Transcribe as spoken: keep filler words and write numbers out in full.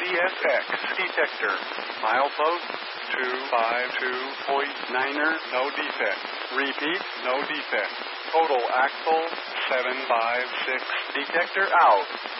S X detector. Milepost two five two point niner, no defect. Repeat, no defect. Total axle seven five six, detector out.